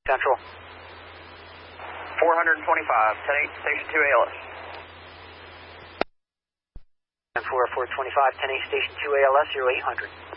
Central. 425, 10-8, Station 2 ALS. 425, 10-8, Station 2 ALS, 0800.